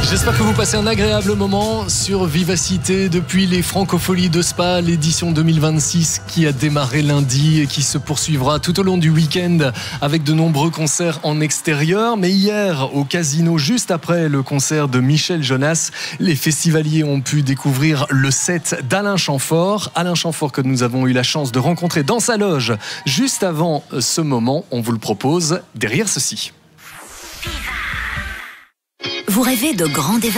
J'espère que vous passez un agréable moment sur Vivacité depuis les Francopholies de Spa, l'édition 2026 qui a démarré lundi et qui se poursuivra tout au long du week-end avec de nombreux concerts en extérieur. Mais hier, au casino, juste après le concert de Michel Jonas, les festivaliers ont pu découvrir le set d'Alain Chamfort. Alain Chamfort que nous avons eu la chance de rencontrer dans sa loge juste avant ce moment. On vous le propose derrière ceci. Vous rêvez de grande évasion ?